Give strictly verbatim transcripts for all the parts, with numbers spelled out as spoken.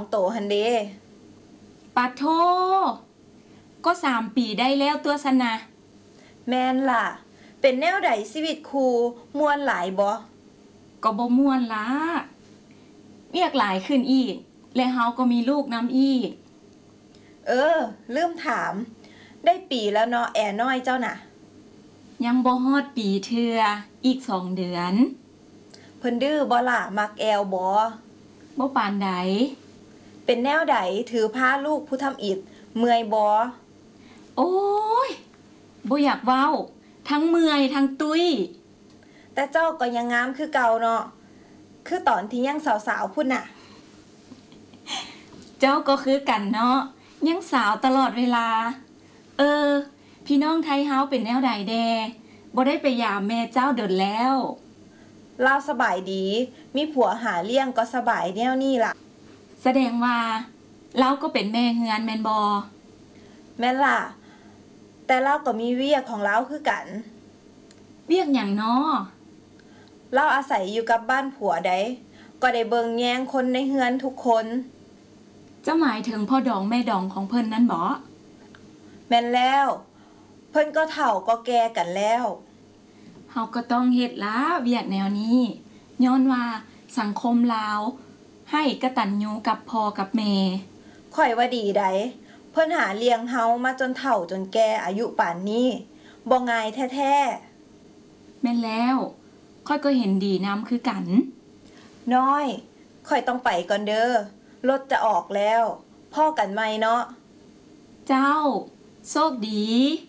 โตหันเดปะโทก็สามปีได้แล้วตัวสนะแม่นล่ะเป็นแนวใดชีวิตครูม่วนหลายบ่ก็บ่ม่วนละเวียกหลายขึ้นอีกและเฮาก็มีลูกน้ำอีกเออลืมถามได้ปีแล้วเนาะแอน้อยเจ้าน่ะยังบ่ฮอดปีเทื่ออีกสองเดือนเพิ่นดื้อบ่ล่ะมักแอวบ่บ่ปานใดเป็นแนวใดถือพาลูกผู้ทำอิฐเมื่อยบ่โอ้ยบ่อยากเว้าทั้งเมื่อยทั้งตุ้ยแต่เจ้าก็ยังงามคือเก่าเนาะคือตอนที่ยังสาวๆพุ่นน่ะเจ้าก็คือกันเนาะยังสาวตลอดเวลาเออพี่น้องไทยเฮาเป็นแนวใดแดบ่ได้ไปยามแม่เจ้าเดินแล้วลาวสบายดีมีผัวหาเลี้ยงก็สบายแนวนี้ล่ะแสดงว่าเราก็เป็นแม่เฮือนแม่นบ่แม่นล่ะแต่เราก็มีเวียกของเราคือกันเวียกหยังน้อเราอาศัยอยู่กับบ้านผัวใดก็ได้เบิ่งแยงคนในเฮือนทุกคนจะหมายถึงพ่อดองแม่ดองของเพิ่นนั้นบ่แม่นแล้วเพิ่นก็เฒ่าก็แก่กันแล้วเฮาก็ต้องเฮ็ดละเวียกแนวนี้ย้อนว่าสังคมลาวให้กตัญญูกับพ่อกับแม่ข่อยว่าดีใดเพิ่นหาเลี้ยงเฮามาจนเฒ่าจนแก่อายุป่านนี้บ่ง่ายแท้ๆแม่นแล้วค่อยก็เห็นดีนำคือกันน้อยค่อยต้องไปก่อนเด้อรถจะออกแล้วพ่อกันใหม่เนาะเจ้าโชคดี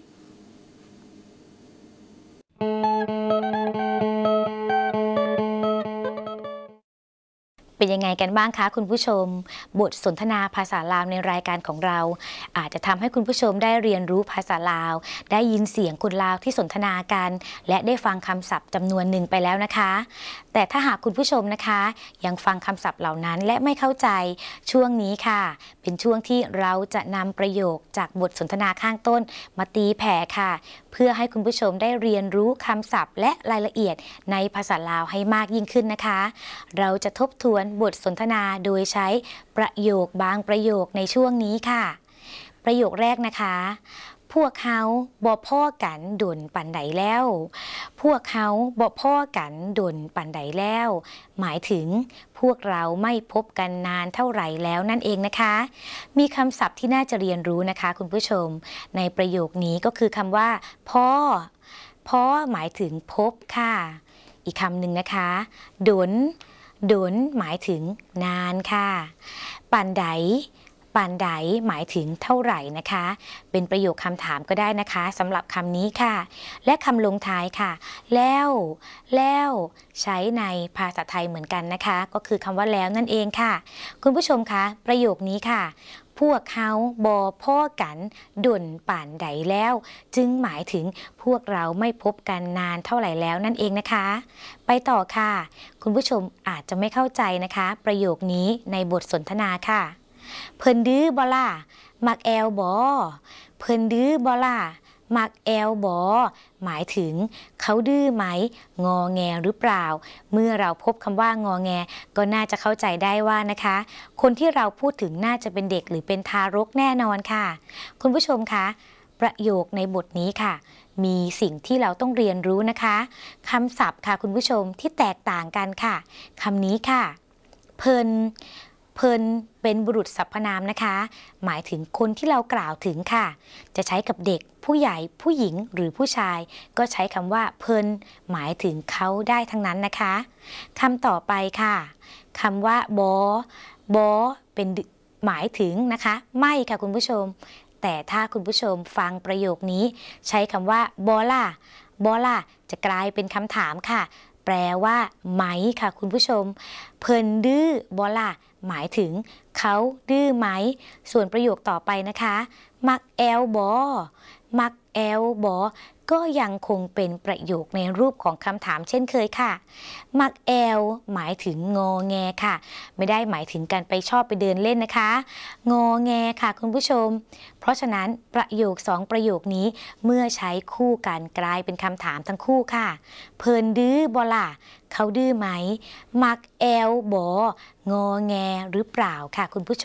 เป็นยังไงกันบ้างคะคุณผู้ชมบทสนทนาภาษาลาวในรายการของเราอาจจะทำให้คุณผู้ชมได้เรียนรู้ภาษาลาวได้ยินเสียงคนลาวที่สนทนากันและได้ฟังคำศัพท์จำนวนหนึ่งไปแล้วนะคะแต่ถ้าหากคุณผู้ชมนะคะยังฟังคำศัพท์เหล่านั้นและไม่เข้าใจช่วงนี้ค่ะเป็นช่วงที่เราจะนำประโยคจากบทสนทนาข้างต้นมาตีแผ่ค่ะเพื่อให้คุณผู้ชมได้เรียนรู้คำศัพท์และรายละเอียดในภาษาลาวให้มากยิ่งขึ้นนะคะเราจะทบทวนบทสนทนาโดยใช้ประโยคบางประโยคในช่วงนี้ค่ะประโยคแรกนะคะพวกเขาบ่พ้อกันดนปันใดแล้วพวกเขาบ่พ้อกันดนปันใดแล้วหมายถึงพวกเราไม่พบกันนานเท่าไหร่แล้วนั่นเองนะคะมีคำศัพท์ที่น่าจะเรียนรู้นะคะคุณผู้ชมในประโยคนี้ก็คือคำว่าพ้อพ้อหมายถึงพบค่ะอีกคำหนึ่งนะคะดนดนหมายถึงนานค่ะปันใดปันใดหมายถึงเท่าไหร่นะคะเป็นประโยคคำถามก็ได้นะคะสำหรับคำนี้ค่ะและคำลงท้ายค่ะแล้วแล้วใช้ในภาษาไทยเหมือนกันนะคะก็คือคำว่าแล้วนั่นเองค่ะคุณผู้ชมคะประโยคนี้ค่ะพวกเขาบ่พ้อกันดนป่านใดแล้วจึงหมายถึงพวกเราไม่พบกันนานเท่าไหร่แล้วนั่นเองนะคะไปต่อค่ะคุณผู้ชมอาจจะไม่เข้าใจนะคะประโยคนี้ในบทสนทนาค่ะเพิ่นดื้อบ่ล่ะมักแอลบ่เพิ่นดื้อบ่ล่ะมักแอลบ่หมายถึงเขาดื้อไหมงอแงหรือเปล่าเมื่อเราพบคำว่างอแงก็น่าจะเข้าใจได้ว่านะคะคนที่เราพูดถึงน่าจะเป็นเด็กหรือเป็นทารกแน่นอนค่ะคุณผู้ชมคะประโยคในบทนี้ค่ะมีสิ่งที่เราต้องเรียนรู้นะคะคำศัพท์ค่ะคุณผู้ชมที่แตกต่างกันค่ะคำนี้ค่ะเพิ่นเพิ่นเป็นบุรุษสรรพนามนะคะหมายถึงคนที่เรากล่าวถึงค่ะจะใช้กับเด็กผู้ใหญ่ผู้หญิงหรือผู้ชายก็ใช้คำว่าเพิ่นหมายถึงเขาได้ทั้งนั้นนะคะคำต่อไปค่ะคำว่าบอบอเป็นหมายถึงนะคะไม่ค่ะคุณผู้ชมแต่ถ้าคุณผู้ชมฟังประโยคนี้ใช้คำว่าบอล่ะบอล่ะจะกลายเป็นคำถามค่ะแปลว่าไหมค่ะคุณผู้ชมเพิ่นดื้อบอล่ะหมายถึงเขาดื้อไหมส่วนประโยคต่อไปนะคะมักแอลบอมักแอลบอก็ยังคงเป็นประโยคในรูปของคำถามเช่นเคยค่ะมักแอลหมายถึงงอแงค่ะไม่ได้หมายถึงการไปชอบไปเดินเล่นนะคะงอแงค่ะคุณผู้ชมเพราะฉะนั้นประโยคสองประโยคนี้เมื่อใช้คู่กันกลายเป็นคำถามทั้งคู่ค่ะเพิ่นดื้อบอล่ะเขาดื้อไหมมักแอลบองอแงหรือเปล่าค่ะคุณผู้ชม